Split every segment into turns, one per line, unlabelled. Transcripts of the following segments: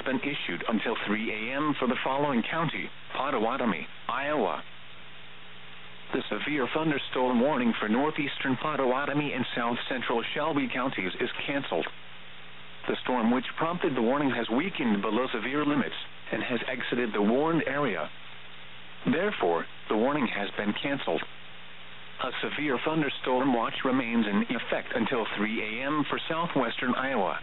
been issued until 3 a.m. for the following county: Potawatomi, Iowa. The severe thunderstorm warning for northeastern Potawatomi and south-central Shelby counties is canceled. The storm which prompted the warning has weakened below severe limits and has exited the warned area. Therefore, the warning has been canceled. A severe thunderstorm watch remains in effect until 3 a.m. for southwestern Iowa.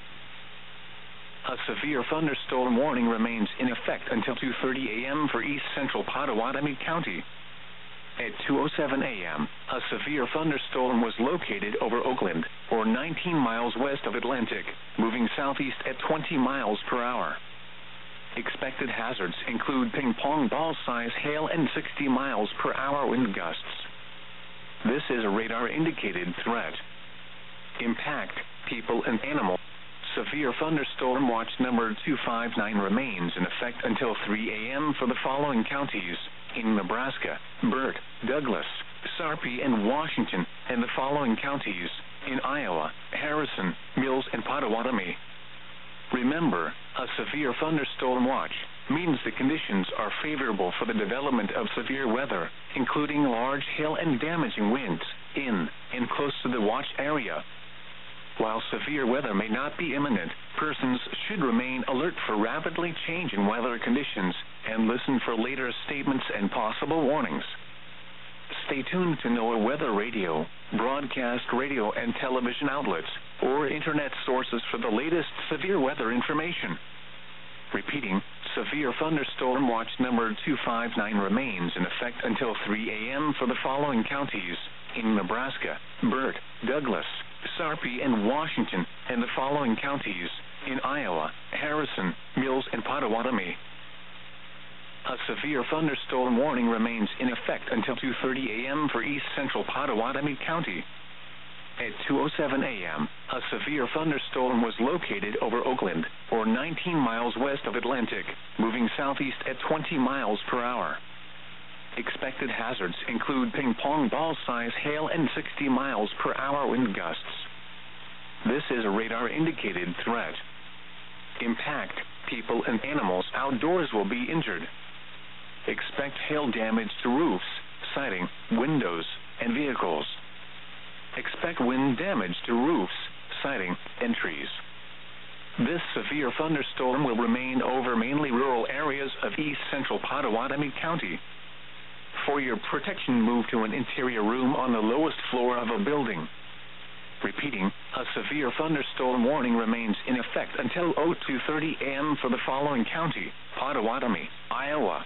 A severe thunderstorm warning remains in effect until 2:30 a.m. for east-central Potawatomi County. At 2:07 a.m., a severe thunderstorm was located over Oakland, or 19 miles west of Atlantic, moving southeast at 20 miles per hour. Expected hazards include ping-pong ball-size hail and 60 miles per hour wind gusts. This is a radar-indicated threat. Impact, people and animals. Severe thunderstorm watch number 259 remains in effect until 3 a.m. for the following counties: in Nebraska, Burt, Douglas, Sarpy, and Washington, and the following counties: in Iowa, Harrison, Mills, and Potawatomi. Remember, a severe thunderstorm watch means the conditions are favorable for the development of severe weather, including large hail and damaging winds, in and close to the watch area. While severe weather may not be imminent, persons should remain alert for rapidly changing weather conditions and listen for later statements and possible warnings. Stay tuned to NOAA Weather Radio, broadcast radio and television outlets, or internet sources for the latest severe weather information. Repeating, severe thunderstorm watch number 259 remains in effect until 3 a.m. for the following counties: in Nebraska, Burt, Douglas, Sarpy, and Washington, and the following counties: in Iowa, Harrison, Mills, and Potawatomi. A severe thunderstorm warning remains in effect until 2:30 a.m. for east-central Potawatomi County. At 2:07 a.m., a severe thunderstorm was located over Oakland, or 19 miles west of Atlantic, moving southeast at 20 miles per hour. Expected hazards include ping-pong ball-size hail and 60 miles per hour wind gusts. This is a radar-indicated threat. Impact, people and animals outdoors will be injured. Expect hail damage to roofs, siding, windows, and vehicles. Expect wind damage to roofs, siding, and trees. This severe thunderstorm will remain over mainly rural areas of east-central Potawatomi County. For your protection, move to an interior room on the lowest floor of a building. Repeating, a severe thunderstorm warning remains in effect until 2:30 a.m. for the following county: Potawatomi, Iowa.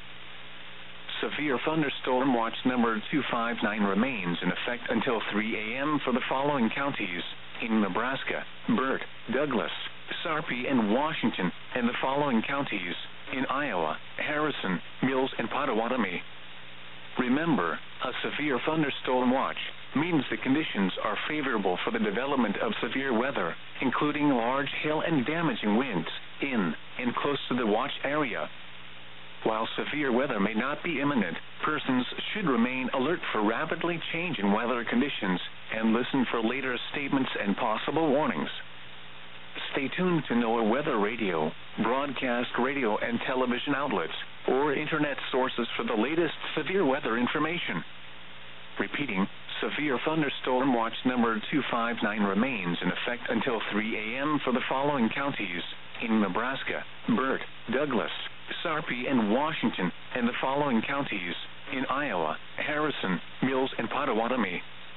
Severe thunderstorm watch number 259 remains in effect until 3 a.m. for the following counties: in Nebraska, Burt, Douglas, Sarpy, and Washington, and the following counties: in Iowa, Harrison, Mills, and Potawatomi. Remember, a severe thunderstorm watch means the conditions are favorable for the development of severe weather, including large hail and damaging winds, in and close to the watch area. While severe weather may not be imminent, persons should remain alert for rapidly changing weather conditions and listen for later statements and possible warnings. Stay tuned to NOAA Weather Radio, broadcast radio and television outlets, or internet sources for the latest severe weather information. Repeating, severe thunderstorm watch number 259 remains in effect until 3 a.m. for the following counties: in Nebraska, Burt, Douglas, Sarpy, and Washington, and the following counties: in Iowa, Harrison, Mills, and Potawatomi.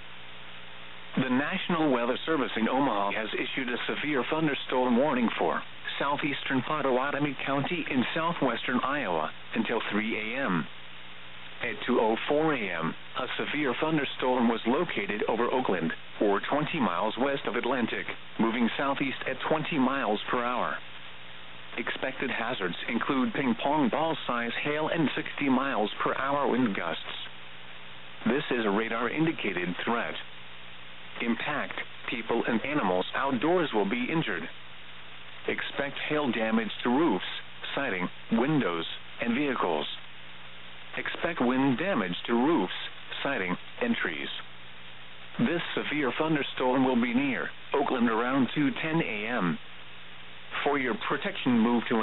The National Weather Service in Omaha has issued a severe thunderstorm warning for southeastern Potawatomi County in southwestern Iowa until 3 a.m. At 2:04 a.m., a severe thunderstorm was located over Oakland, or 20 miles west of Atlantic, moving southeast at 20 miles per hour. Expected hazards include ping-pong ball-size hail and 60 miles per hour wind gusts. This is a radar-indicated threat. Impact, people and animals outdoors will be injured. Expect hail damage to roofs, siding, windows, and vehicles. Expect wind damage to roofs, siding, and trees. This severe thunderstorm will be near Oakland around 2:10 a.m. For your protection, move to